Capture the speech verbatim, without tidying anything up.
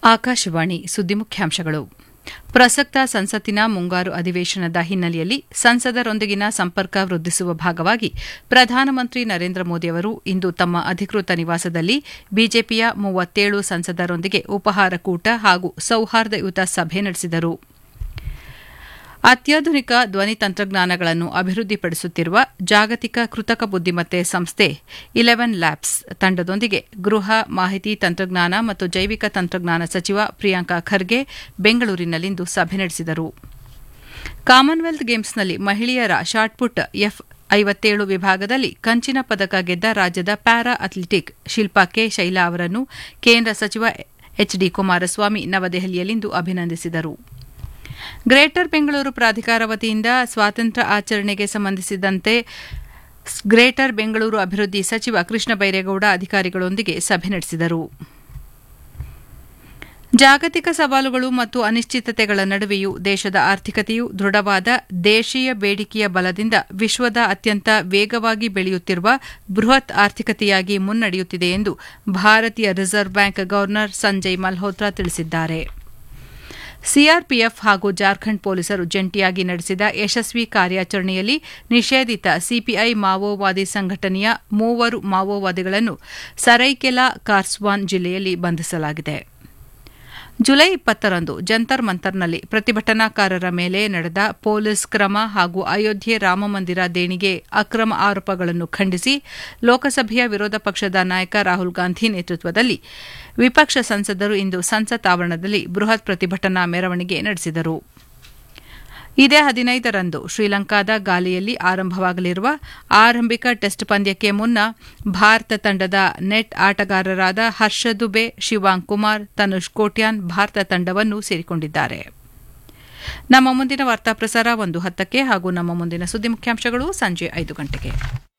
ಆಕಾಶವಾಣಿ ಸುದ್ದಿ ಮುಖ್ಯಾಂಶಗಳು. ಪ್ರಸಕ್ತ ಸಂಸತ್ತಿನ ಮುಂಗಾರು ಅಧಿವೇಶನದ ಹಿನ್ನೆಲೆಯಲ್ಲಿ ಸಂಸದರೊಂದಿಗಿನ ಸಂಪರ್ಕ ವೃದ್ಧಿಸುವ ಭಾಗವಾಗಿ ಪ್ರಧಾನಮಂತ್ರಿ ನರೇಂದ್ರ ಮೋದಿ ಅವರು ಇಂದು ತಮ್ಮ ಅಧಿಕೃತ ನಿವಾಸದಲ್ಲಿ ಬಿಜೆಪಿಯ ಮೂವತ್ತೇಳು ಸಂಸದರೊಂದಿಗೆ ಉಪಹಾರ ಕೂಟ ಹಾಗೂ ಸೌಹಾರ್ದಯುತ ಸಭೆ ನಡೆಸಿದರು. ಅತ್ಯಾಧುನಿಕ ಧ್ವನಿ ತಂತ್ರಜ್ಞಾನಗಳನ್ನು ಅಭಿವೃದ್ಧಿಪಡಿಸುತ್ತಿರುವ ಜಾಗತಿಕ ಕೃತಕ ಬುದ್ದಿಮತ್ತೆ ಸಂಸ್ಥೆ ಇಲೆವೆನ್ ಲ್ಯಾಬ್ಸ್ ತಂಡದೊಂದಿಗೆ ಗೃಹ, ಮಾಹಿತಿ ತಂತ್ರಜ್ಞಾನ ಮತ್ತು ಜೈವಿಕ ತಂತ್ರಜ್ಞಾನ ಸಚಿವ ಪ್ರಿಯಾಂಕ ಖರ್ಗೆ ಬೆಂಗಳೂರಿನಲ್ಲಿಂದು ಸಭೆ ನಡೆಸಿದರು. ಕಾಮನ್ವೆಲ್ತ್ ಗೇಮ್ಸ್ನಲ್ಲಿ ಮಹಿಳೆಯರ ಶಾಟ್ಪುಟ್ ಎಫ್ ಐವತ್ತೇಳು ವಿಭಾಗದಲ್ಲಿ ಕಂಚಿನ ಪದಕ ಗೆದ್ದ ರಾಜ್ಯದ para athletic Shilpa K Shaila ಅವರನ್ನು ಕೇಂದ್ರ ಸಚಿವ ಎಚ್ ಡಿ ಕುಮಾರಸ್ವಾಮಿ ನವದೆಹಲಿಯಲ್ಲಿಂದು ಅಭಿನಂದಿಸಿದರು. ಗ್ರೇಟರ್ ಬೆಂಗಳೂರು ಪ್ರಾಧಿಕಾರ ವತಿಯಿಂದ ಸ್ವಾತಂತ್ರ್ಯ ಆಚರಣೆಗೆ ಸಂಬಂಧಿಸಿದಂತೆ ಗ್ರೇಟರ್ ಬೆಂಗಳೂರು ಅಭಿವೃದ್ಧಿ ಸಚಿವ ಕೃಷ್ಣ ಬೈರೇಗೌಡ ಅಧಿಕಾರಿಗಳೊಂದಿಗೆ ಸಭೆ ನಡೆಸಿದರು. ಜಾಗತಿಕ ಸವಾಲುಗಳು ಮತ್ತು ಅನಿಶ್ಚಿತತೆಗಳ ನಡುವೆಯೂ ದೇಶದ ಆರ್ಥಿಕತೆಯು ದೃಢವಾದ ದೇಶೀಯ ಬೇಡಿಕೆಯ ಬಲದಿಂದ ವಿಶ್ವದ ಅತ್ಯಂತ ವೇಗವಾಗಿ ಬೆಳೆಯುತ್ತಿರುವ ಬೃಹತ್ ಆರ್ಥಿಕತೆಯಾಗಿ ಮುನ್ನಡೆಯುತ್ತಿದೆ ಎಂದು ಭಾರತೀಯ reserve bank governor Sanjay Malhotra ತಿಳಿಸಿದ್ದಾರೆ. ಸಿಆರ್ಪಿಎಫ್ ಹಾಗೂ ಜಾರ್ಖಂಡ್ ಪೊಲೀಸರು ಜಂಟಿಯಾಗಿ ನಡೆಸಿದ ಯಶಸ್ವಿ ಕಾರ್ಯಾಚರಣೆಯಲ್ಲಿ ನಿಷೇಧಿತ ಸಿಪಿಐ ಮಾವೋವಾದಿ ಸಂಘಟನೆಯ ಮೂವರು ಮಾವೋವಾದಿಗಳನ್ನು ಸರೈಕೆಲಾ ಖಾರ್ಸ್ವಾನ್ ಜಿಲ್ಲೆಯಲ್ಲಿ ಬಂಧಿಸಲಾಗಿದೆ. ಜುಲೈ ಇಪ್ಪತ್ತರಂದು ಜಂತರ್ ಮಂತರ್ನಲ್ಲಿ ಪ್ರತಿಭಟನಾಕಾರರ ಮೇಲೆ ನಡೆದ ಪೊಲೀಸ್ ಕ್ರಮ ಹಾಗೂ ಅಯೋಧ್ಯೆ ರಾಮಮಂದಿರ ದೇಣಿಗೆ ಅಕ್ರಮ ಆರೋಪಗಳನ್ನು ಖಂಡಿಸಿ ಲೋಕಸಭೆಯ ವಿರೋಧ ಪಕ್ಷದ ನಾಯಕ ರಾಹುಲ್ ಗಾಂಧಿ ನೇತೃತ್ವದಲ್ಲಿ ವಿಪಕ್ಷ ಸಂಸದರು ಇಂದು ಸಂಸತ್ ಆವರಣದಲ್ಲಿ ಬೃಹತ್ ಪ್ರತಿಭಟನಾ ಮೆರವಣಿಗೆ ನಡೆಸಿದರು. ಇದೇ ಹದಿನೈದರಂದು ಶ್ರೀಲಂಕಾದ ಗಾಲೆಯಲ್ಲಿ ಆರಂಭವಾಗಲಿರುವ ಆರಂಭಿಕ ಟೆಸ್ಟ್ ಪಂದ್ಯಕ್ಕೆ ಮುನ್ನ ಭಾರತ ತಂಡದ ನೆಟ್ ಆಟಗಾರರಾದ ಹರ್ಷ ದುಬೆ, ಶಿವಾಂಗ್ ಕುಮಾರ್, ತನುಷ್ ಕೋಟ್ಯಾನ್ ಭಾರತ ತಂಡವನ್ನು ಸೇರಿಕೊಂಡಿದ್ದಾರೆ. ನಮ್ಮ ಮುಂದಿನ ವಾರ್ತಾ ಪ್ರಸಾರ ಒಂದು ಹತ್ತಕ್ಕೆ ಹಾಗೂ ನಮ್ಮ ಮುಂದಿನ ಸುದ್ದಿ ಮುಖ್ಯಾಂಶಗಳು ಸಂಜೆ ಐದು ಗಂಟೆಗೆ.